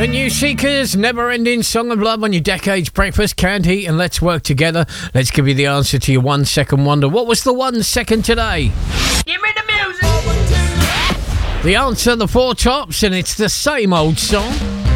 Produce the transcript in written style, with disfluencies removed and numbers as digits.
The New Seekers, Never Ending Song of Love on your Decades Breakfast. Canned Heat and Let's Work Together. Let's give you the answer to your 1 second wonder. What was the 1 second today? Give me the music. The answer, the Four Tops, and it's the same old song.